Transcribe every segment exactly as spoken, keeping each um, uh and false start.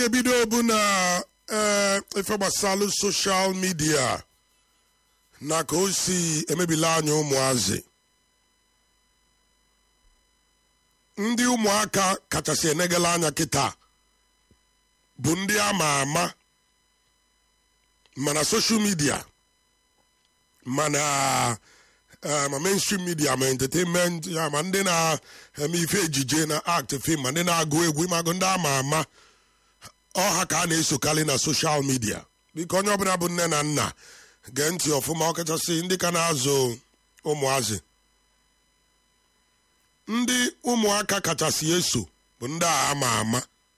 ebido bụ na eh ife gbasara social media na ka o si emebila anya ụmụazị ndị ụmụaka kachasị enegala anya kịta bụ ndị ama ama mana social media mana uh, ma mainstream media ma entertainment ya ma ndị na-eme ife ejije na act film ma ndị na-agụ egwu ịmagụ ndị ama ama ọha ka a na-esokarị na social media biko onye ọbụla bụ nne na nna gee ntị ọfụma ọkachasị ndị ka na-azụ ụmụazị ndị ụmụaka kachasị eso bụ ndị a ama ama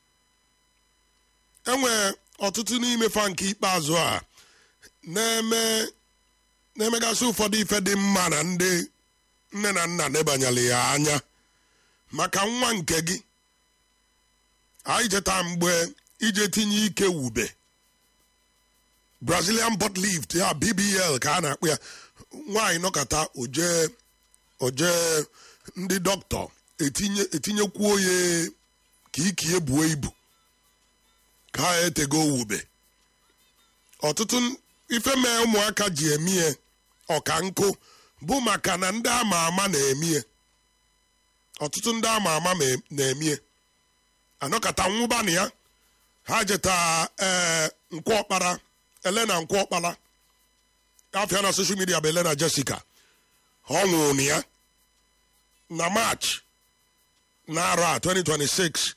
enwe ọtụtụ n'ime fa nke ikpeazụ a na-eme na-emegasị ụfọdụ ife dị mma na ndị nne na nna nebanyere ya anya maka nwa nke gị anyị cheta mgbe ije tinye ike wube Brazilian butt lift ya B B L ka a na-akpụ ya nwaanyị nọkọta oje oje ndị dọkịta etinye etinyekwuo ya ka ikie buo ibu ka ha etego wube ọtụtụ ife mee ụmụaka ji emie ọka nkụ bụ maka na ndị ama ama na-emie ọtụtụ ndị ama ama na-emie anọkọta nwụba na ya ha jeta ee nkwọ ọkpara Elena nkwọ ọkpara afịa na social media bụ Elena Jessica ọ nwụrụ na ya na March na arọ a twenty twenty-six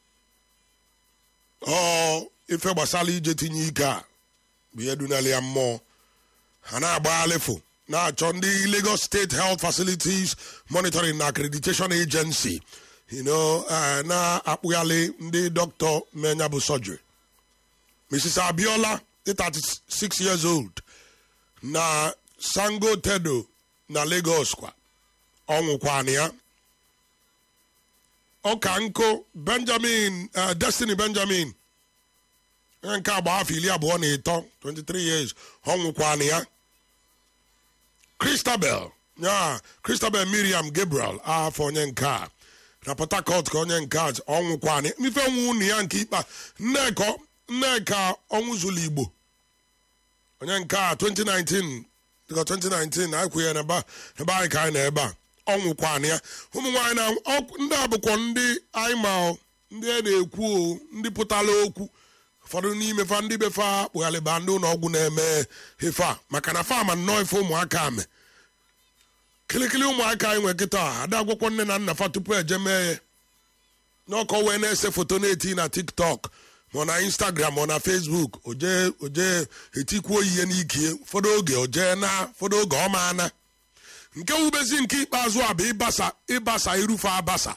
ọ ife gbasara ije tinye ike a bụ ihe dunali ya mmụọ ha na-agba alịfụ na-achọ ndị Lagos State Health Facilities Monitoring and Accreditation Agency you know, uh, na-akpụghalị ndị dọkịta menya bụ surgery Missus Abiola thirty-six years old na Sango Tedo na Lagos kwa ọnwụkwana ya ọka nkụ Benjamin uh, Destiny Benjamin nke agba afọ iri abụọ na ịtọ twenty-three years ọnwụkwana ya Christabel ya Christabel Miriam Gabriel afọ onye nke a na Port Harcourt ka onye nke a ọnwụkwana ya ife nwụ na ya nke ikpa nneka nneka ọnwụzụlụ Igbo onye nke a twenty nineteen dịka twenty nineteen anyị kwụnye n'ebe anyị ka anyị na ebe a ọnwụkwana ya ụmụ nwaanyị na ndị abụkwa ndị anyị ma ndị a na-ekwu o ndị pụtara okwu ụfọdụ n'ime fa ndị befa kpụghalịba ndị ụlọ ọgwụ na-eme ife a maka na fama nnọọ ife ụmụaka ame kịlịkịlị ụmụaka anyị nwe kịta ada agwụkwọ nne na nna fa tupu eje mee ya n'ọkọ wee na-ese foto na-eti na TikTok ma na Instagram ma na Facebook oje oje etikwuo ihe n'ike ụfọdụ oge oje na ụfọdụ oge ọma ana nke wubezi nke ikpeazụ a bụ ịbasa ịbasa irufe abasa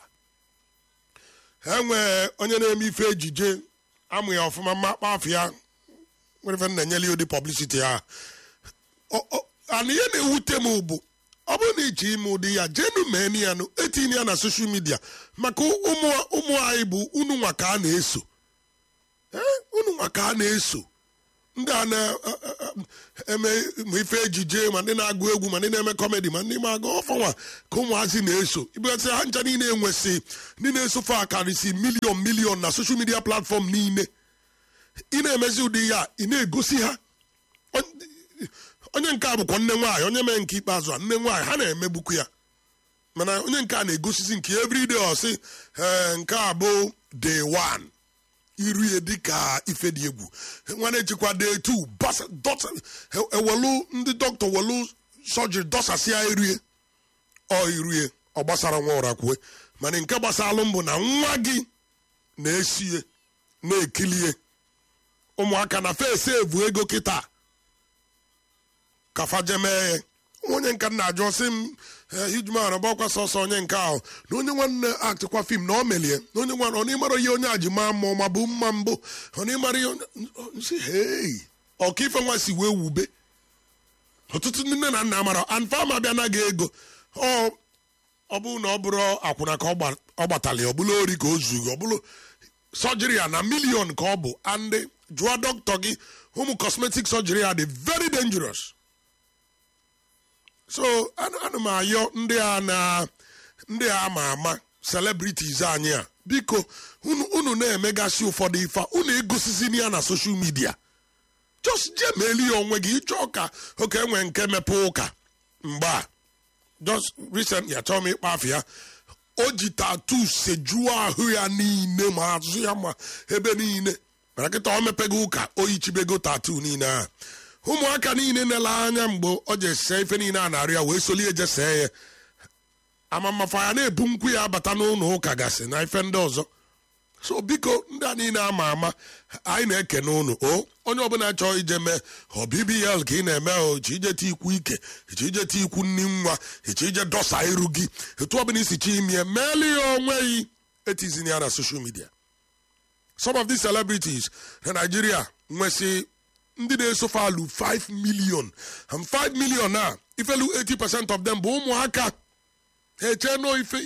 enwe onye na-eme ife ejije amụ ya ọfụma mmakpa afọ ya nwere fe na-enyeli ụdị publicity ha ana ihe na-ewute m bụ ọ bụrụ na iche ime ụdị ya jenu mee ya nụ etinye ya na social media maka ụmụ anyị bụ unu nwa ka a na-eso unu nwa ka a na-eso ndị a na-eme ma ife ejije ma ndị na-agụ egwu ma ndị na-eme kọmedi ma ndị na-agụ ọfọnwa ka ụmụazị na-eso ibụgasị ha ncha niile enwesị ndị na-esofe akarịsị milion milion na social media platform niile ị na-emezi ụdị ya ị na-egosi ha onye nke a bụkwa nne nwaanyị onye mee nke ikpeazụ a nne nwaanyị ha na-emegbukwu ya mana onye nke a na-egosisi nke everyday ọsị ee nke a bụ day one iru ya dịka ife dị egwu nwana ejikwa day two ewelu ndị dọkịta welu sọjiri dọsasịa iruye ọ iruye ọ gbasara nwa ụra kwue mana nke gbasalụ mbụ na nwa gị na-esie na-ekilie ụmụaka na fesi evu ego kịta kafajemee onye nka na-ajụ sị m hijman ọgbakwa sọsọ onye nke ahụ na onye nwanne aktikwa fim na ọ melie na onye nwanne ọ n'ịmara ihe onye a ji maa mmụọ ma bụ mma mbụ ọ n'ịmara ihe nsị hei ọka ife nwa si wee wube ọtụtụ ndị nne na nna mara anfama bịa naghị ego ọ bụrụ na ọ bụrụ akwụna ka ọ gbatali ọ bụla ori ka o zughị ọ bụrụ sọjiri ya na milion ka ọ bụ andị jụọ dọkịta gị ụmụ cosmetic surgery a dị very dangerous. So ana m ayọ ndị a na ndị a ama ama celebrities anyị a biko unu unu na-emegasị ụfọdụ ife unu egosizini ya na social media just je meli ya onwe gị ịchọ ka oke enwe nke mepe ụka mgbe a just recent ya chọọ m ịkpa afọ ya o ji tatu sejuo ahụ ya niile ma azụ ya ma ebe niile mara kịta o mepego ụka o yichibego tatu niile a ụmụaka niile nele anya mgbe o je see ife niile a na-arị ya wee solie je see ya amamafa ya na-ebu nkwụ ya abata n'ụlọ ụka gasị na ife ndị ọzọ so biko ndị a niile ama ama anyị na-ekene unu o onye ọbụla chọọ ije mee ọ B B L ka ị na-eme o iche ije ti ikwu ike iche ije ti ikwu nni nwa iche ije dọsa iru gị etu ọbụla isi chi imie meeli ya onwe gị etizini ya na social media. Some of these celebrities na Nigeria nwesị ndị na-esofe alụ five million and five million na ifelu eighty percent of them bụ ụmụaka ha eche no ife